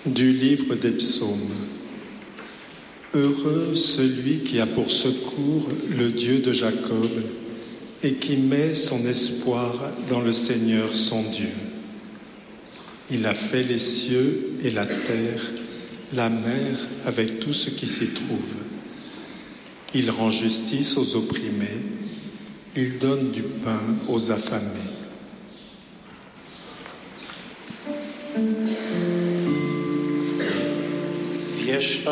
Du livre des psaumes. Heureux celui qui a pour secours le Dieu de Jacob et qui met son espoir dans le Seigneur son Dieu. Il a fait les cieux et la terre, la mer avec tout ce qui s'y trouve. Il rend justice aux opprimés, il donne du pain aux affamés. Wir